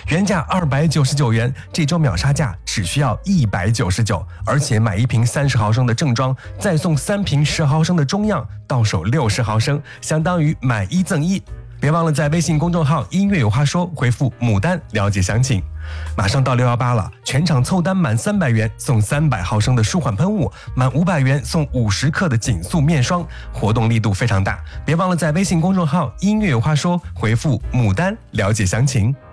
原价299元，这周秒杀价只需要199，而且买1瓶30毫升的正装，再送3瓶10毫升的中样，到手60毫升，相当于买1赠1。别忘了在微信公众号音乐有话说回复牡丹了解详情。马上到618了，全场凑单满300元送300毫升的舒缓喷雾，满500元送50克的紧速面霜，活动力度非常大。别忘了在微信公众号音乐有话说回复牡丹了解详情。